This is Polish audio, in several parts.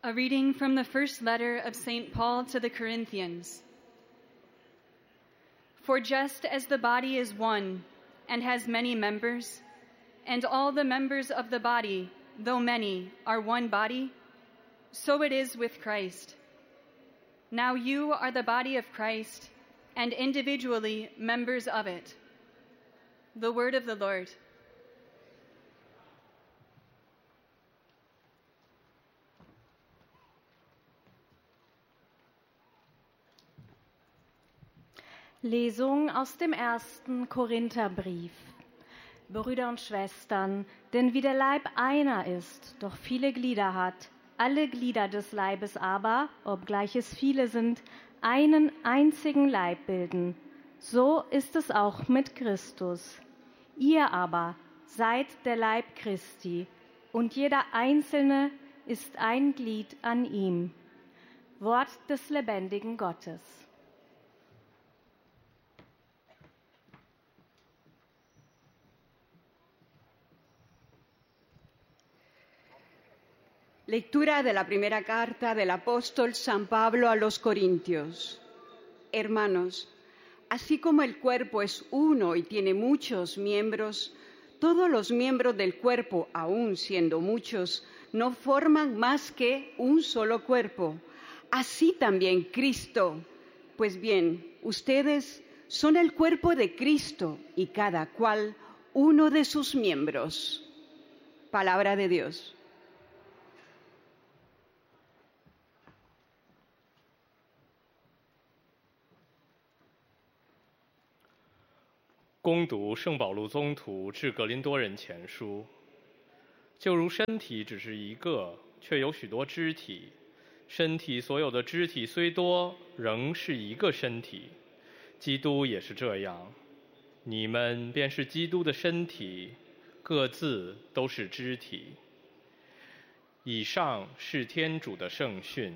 A reading from the first letter of St. Paul to the Corinthians. For just as the body is one and has many members, and all the members of the body, though many, are one body, so it is with Christ. Now you are the body of Christ, and individually members of it. The word of the Lord. Lesung aus dem 1. Korintherbrief. Brüder und Schwestern, denn wie der Leib einer ist, doch viele Glieder hat, alle Glieder des Leibes aber, obgleich es viele sind, einen einzigen Leib bilden. So ist es auch mit Christus. Ihr aber seid der Leib Christi, und jeder Einzelne ist ein Glied an ihm. Wort des lebendigen Gottes. Lectura de la primera carta del apóstol San Pablo a los Corintios. Hermanos, así como el cuerpo es uno y tiene muchos miembros, todos los miembros del cuerpo, aun siendo muchos, no forman más que un solo cuerpo. Así también Cristo. Pues bien, ustedes son el cuerpo de Cristo y cada cual uno de sus miembros. Palabra de Dios. 恭读圣保禄宗徒致格林多人前书。就如身体只是一个，却有许多肢体；身体所有的肢体虽多，仍是一个身体。基督也是这样，你们便是基督的身体，各自都是肢体。以上是天主的圣训。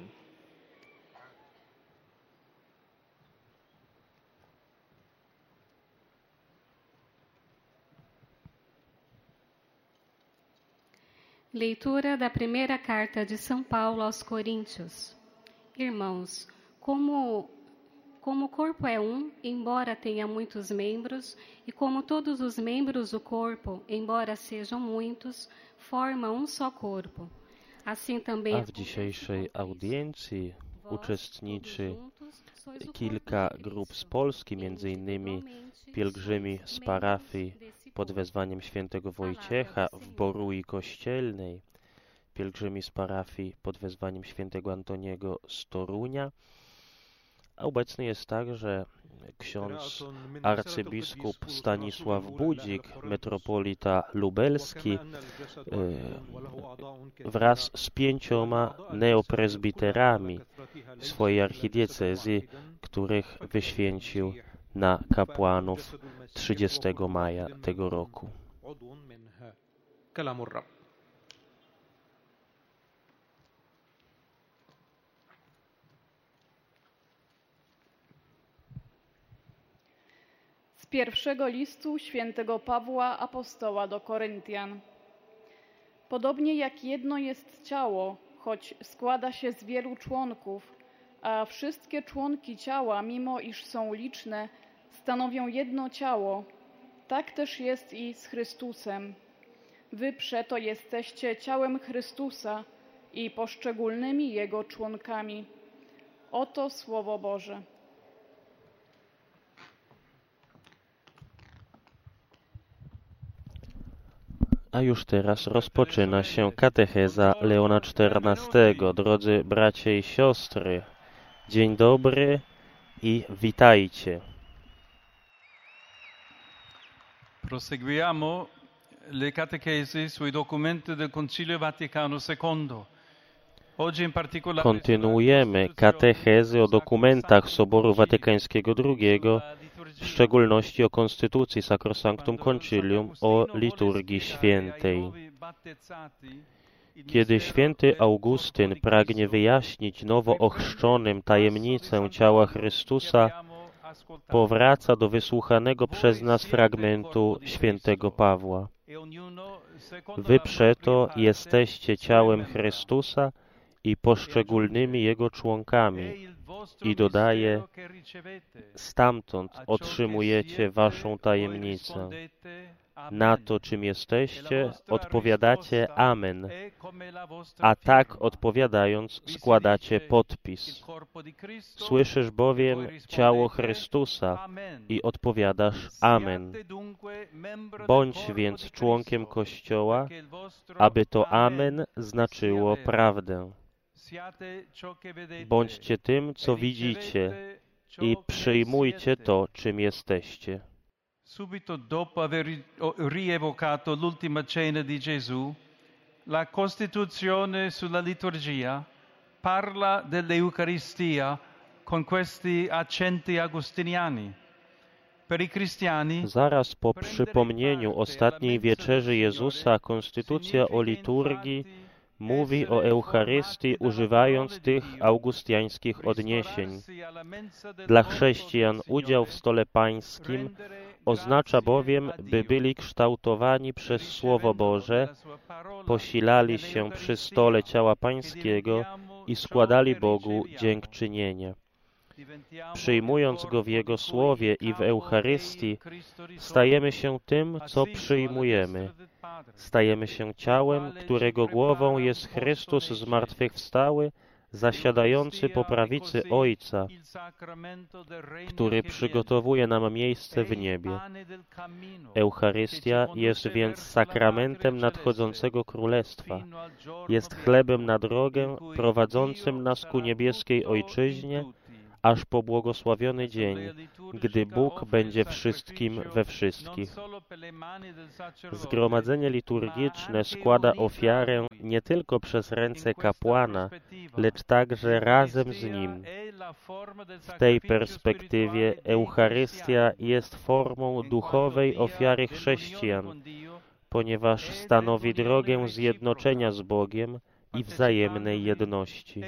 Leitura da primeira carta de São Paulo aos Coríntios. Irmãos, como o corpo é um, embora tenha muitos membros, e como todos os membros do corpo, embora sejam muitos, formam um só corpo. Assim também... A w dzisiejszej audiencji uczestniczy kilka grup z Polski, m.in. pielgrzymi z parafii pod wezwaniem świętego Wojciecha w Borui Kościelnej, pielgrzymi z parafii pod wezwaniem świętego Antoniego z Torunia, a obecny jest także ksiądz arcybiskup Stanisław Budzik, metropolita lubelski, wraz z 5 neopresbiterami swojej archidiecezji, których wyświęcił na kapłanów 30 maja tego roku. Z pierwszego listu świętego Pawła apostoła do Koryntian. Podobnie jak jedno jest ciało, choć składa się z wielu członków, a wszystkie członki ciała, mimo iż są liczne, stanowią jedno ciało, tak też jest i z Chrystusem. Wy przeto jesteście ciałem Chrystusa i poszczególnymi Jego członkami. Oto Słowo Boże. A już teraz rozpoczyna się katecheza Leona XIV. Drodzy bracia i siostry, dzień dobry i witajcie. Proseguiamo le catechesi sui documenti del Concilio Vaticano II. Kontynuujemy katechezy o dokumentach Soboru Watykańskiego II, w szczególności o Konstytucji Sacrosanctum Concilium, o liturgii świętej. Kiedy święty Augustyn pragnie wyjaśnić nowo ochrzczonym tajemnicę ciała Chrystusa, powraca do wysłuchanego przez nas fragmentu świętego Pawła. Wy przeto jesteście ciałem Chrystusa i poszczególnymi jego członkami. I dodaje, stamtąd otrzymujecie waszą tajemnicę. Na to, czym jesteście, odpowiadacie Amen, a tak odpowiadając składacie podpis. Słyszysz bowiem ciało Chrystusa i odpowiadasz Amen. Bądź więc członkiem Kościoła, aby to Amen znaczyło prawdę. Bądźcie tym, co widzicie i przyjmujcie to, czym jesteście. Subito dopo aver rievocato l'ultima cena di Gesù, la Costituzione sulla liturgia parla dell'Eucaristia con questi accenti agostiniani. Per i cristiani, zaraz po przypomnieniu ostatniej wieczerzy Jezusa, Konstytucja o liturgii mówi o Eucharystii używając tych augustiańskich odniesień. Dla chrześcijan udział w stole pańskim oznacza bowiem, by byli kształtowani przez Słowo Boże, posilali się przy stole ciała pańskiego i składali Bogu dziękczynienie. Przyjmując Go w Jego Słowie i w Eucharystii, stajemy się tym, co przyjmujemy. Stajemy się ciałem, którego głową jest Chrystus zmartwychwstały, zasiadający po prawicy Ojca, który przygotowuje nam miejsce w niebie. Eucharystia jest więc sakramentem nadchodzącego Królestwa. Jest chlebem na drogę prowadzącym nas ku niebieskiej Ojczyźnie, aż po błogosławiony dzień, gdy Bóg będzie wszystkim we wszystkich. Zgromadzenie liturgiczne składa ofiarę nie tylko przez ręce kapłana, lecz także razem z nim. W tej perspektywie Eucharystia jest formą duchowej ofiary chrześcijan, ponieważ stanowi drogę zjednoczenia z Bogiem i wzajemnej jedności.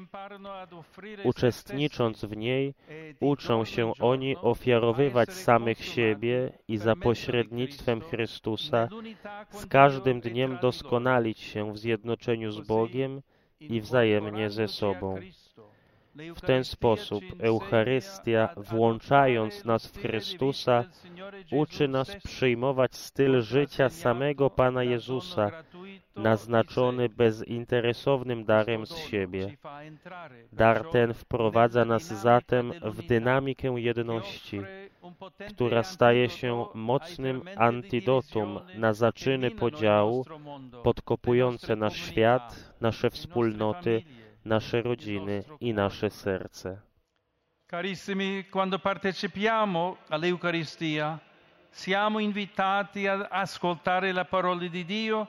Uczestnicząc w niej, uczą się oni ofiarowywać samych siebie i za pośrednictwem Chrystusa z każdym dniem doskonalić się w zjednoczeniu z Bogiem i wzajemnie ze sobą. W ten sposób Eucharystia, włączając nas w Chrystusa, uczy nas przyjmować styl życia samego Pana Jezusa, naznaczony bezinteresownym darem z siebie. Dar ten wprowadza nas zatem w dynamikę jedności, która staje się mocnym antidotum na zaczyny podziału podkopujące nasz świat, nasze wspólnoty, nasze rodziny i nasze serce. Carissimi, quando partecipiamo all'Eucaristia, siamo invitati ad ascoltare la parola di Dio.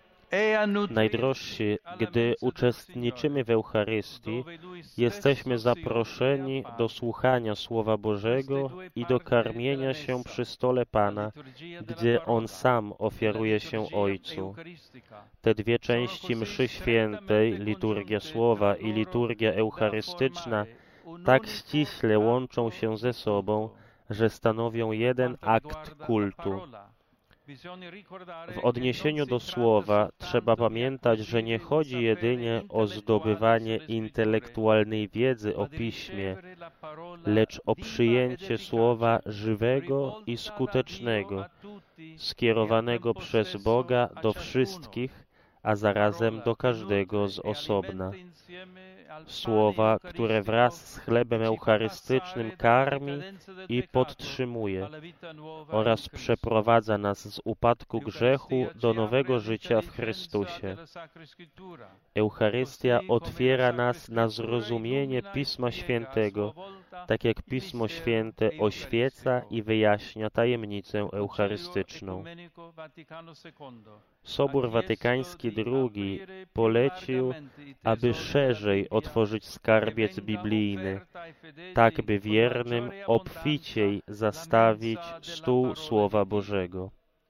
Najdrożsi, gdy uczestniczymy w Eucharystii, jesteśmy zaproszeni do słuchania Słowa Bożego i do karmienia się przy stole Pana, gdzie On sam ofiaruje się Ojcu. Te dwie części mszy świętej, liturgia Słowa i liturgia eucharystyczna, tak ściśle łączą się ze sobą, że stanowią jeden akt kultu. W odniesieniu do Słowa trzeba pamiętać, że nie chodzi jedynie o zdobywanie intelektualnej wiedzy o Piśmie, lecz o przyjęcie Słowa żywego i skutecznego, skierowanego przez Boga do wszystkich, a zarazem do każdego z osobna. Słowa, które wraz z chlebem eucharystycznym karmi i podtrzymuje oraz przeprowadza nas z upadku grzechu do nowego życia w Chrystusie. Eucharystia otwiera nas na zrozumienie Pisma Świętego, tak jak Pismo Święte oświeca i wyjaśnia tajemnicę eucharystyczną. Sobór Watykański II polecił, aby szerzej otworzyć skarbiec biblijny, tak by wiernym obficiej zastawić stół Słowa Bożego.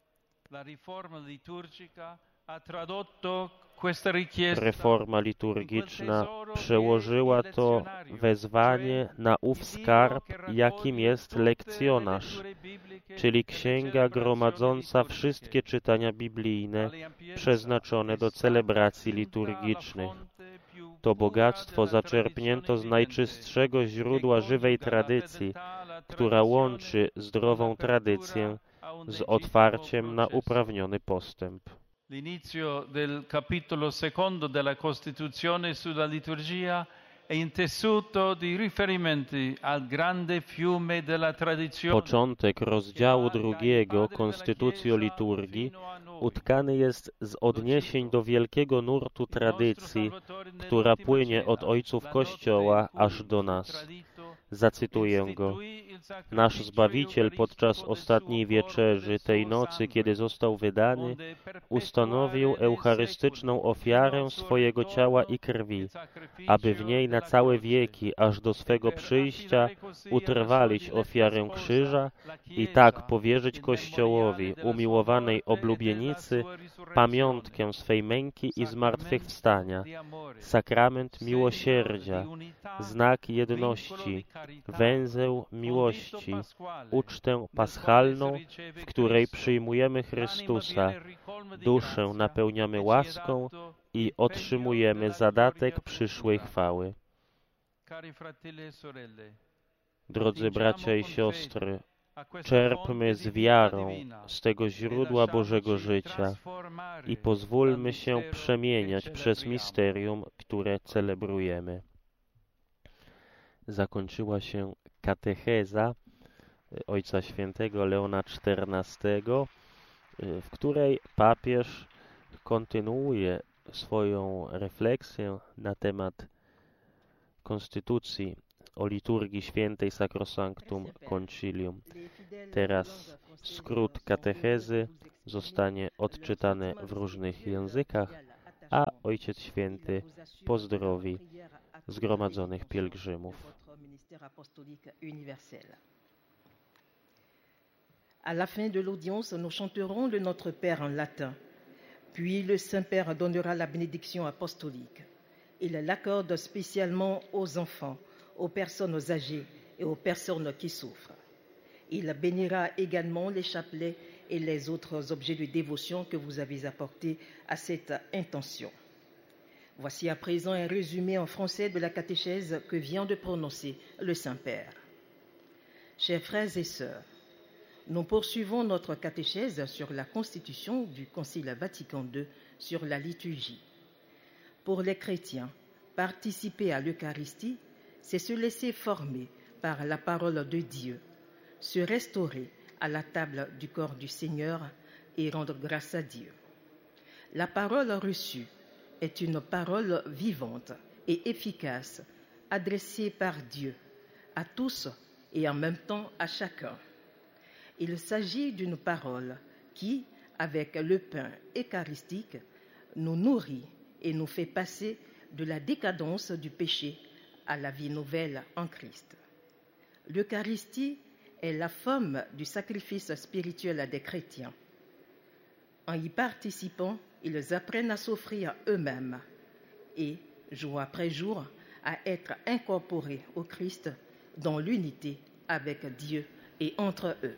Reforma liturgiczna przełożyła to wezwanie na ów skarb, jakim jest lekcjonarz, czyli księga gromadząca wszystkie czytania biblijne przeznaczone do celebracji liturgicznych. To bogactwo zaczerpnięto z najczystszego źródła żywej tradycji, która łączy zdrową tradycję z otwarciem na uprawniony postęp. L'inizio del capitolo secondo della Costituzione sulla liturgia è intessuto di riferimenti al grande fiume della tradizione. Początek rozdziału drugiego Konstytucji o liturgii utkany jest z odniesień do wielkiego nurtu tradycji, która płynie od ojców Kościoła aż do nas. Zacytuję go. Nasz Zbawiciel podczas ostatniej wieczerzy, tej nocy, kiedy został wydany, ustanowił eucharystyczną ofiarę swojego ciała i krwi, aby w niej na całe wieki, aż do swego przyjścia, utrwalić ofiarę krzyża i tak powierzyć Kościołowi, umiłowanej oblubienicy, pamiątkę swej męki i zmartwychwstania, sakrament miłosierdzia, znak jedności, węzeł miłości, ucztę paschalną, w której przyjmujemy Chrystusa, duszę napełniamy łaską i otrzymujemy zadatek przyszłej chwały. Drodzy bracia i siostry, czerpmy z wiarą z tego źródła Bożego życia i pozwólmy się przemieniać przez misterium, które celebrujemy. Zakończyła się katecheza Ojca Świętego Leona XIV, w której papież kontynuuje swoją refleksję na temat Konstytucji o liturgii świętej Sacrosanctum Concilium. Teraz skrót katechezy zostanie odczytany w różnych językach, a Ojciec Święty pozdrowi zgromadzonych pielgrzymów. À la fin de l'audience, nous chanterons le Notre Père en latin. Puis le Saint-Père donnera la bénédiction apostolique. Il l'accorde spécialement aux enfants, aux personnes âgées et aux personnes qui souffrent. Il bénira également les chapelets et les autres objets de dévotion que vous avez apportés à cette intention. Voici à présent un résumé en français de la catéchèse que vient de prononcer le Saint-Père. Chers frères et sœurs, nous poursuivons notre catéchèse sur la constitution du Concile Vatican II sur la liturgie. Pour les chrétiens, participer à l'Eucharistie, c'est se laisser former par la parole de Dieu, se restaurer à la table du corps du Seigneur et rendre grâce à Dieu. La parole reçue est une parole vivante et efficace, adressée par Dieu à tous et en même temps à chacun. Il s'agit d'une parole qui, avec le pain eucharistique, nous nourrit et nous fait passer de la décadence du péché à la vie nouvelle en Christ. L'Eucharistie est la forme du sacrifice spirituel des chrétiens. En y participant, ils apprennent à s'offrir eux-mêmes et, jour après jour, à être incorporés au Christ dans l'unité avec Dieu et entre eux.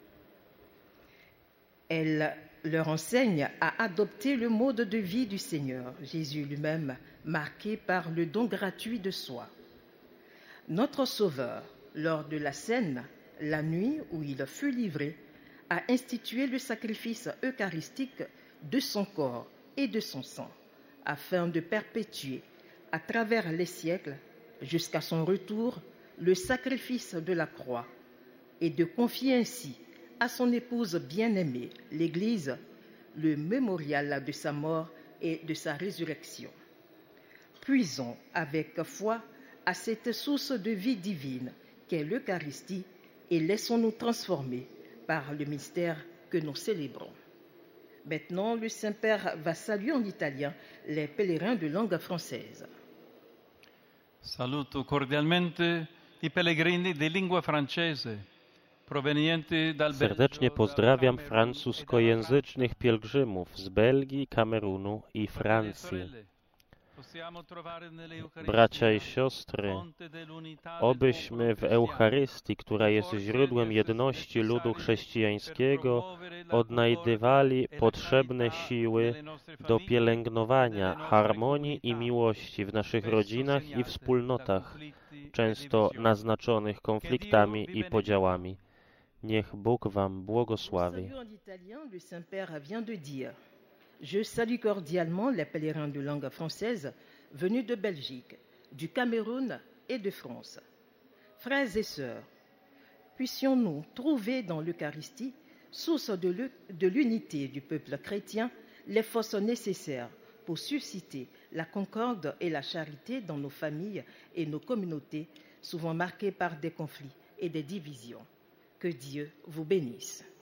Elle leur enseigne à adopter le mode de vie du Seigneur, Jésus lui-même, marqué par le don gratuit de soi. Notre Sauveur, lors de la scène, la nuit où il fut livré, a institué le sacrifice eucharistique de son corps et de son sang, afin de perpétuer, à travers les siècles, jusqu'à son retour, le sacrifice de la croix, et de confier ainsi à son épouse bien-aimée, l'Église, le mémorial de sa mort et de sa résurrection. Puisons avec foi à cette source de vie divine qu'est l'Eucharistie et laissons-nous transformer par le mystère que nous célébrons. Maintenant, le Saint-Père va saluer en italien les pèlerins de langue française. Saluto cordialmente i pellegrini di lingua francese. Serdecznie pozdrawiam francuskojęzycznych pielgrzymów z Belgii, Kamerunu i Francji. Bracia i siostry, obyśmy w Eucharystii, która jest źródłem jedności ludu chrześcijańskiego, odnajdywali potrzebne siły do pielęgnowania harmonii i miłości w naszych rodzinach i wspólnotach, często naznaczonych konfliktami i podziałami. Niech Bóg wam błogosławi. Je salue cordialement les pèlerins de langue française venus de Belgique, du Cameroun et de France. Frères et sœurs, puissions-nous trouver dans l'Eucharistie, source de l'unité du peuple chrétien, les forces nécessaires pour susciter la concorde et la charité dans nos familles et nos communautés, souvent marquées par des conflits et des divisions. Que Dieu vous bénisse.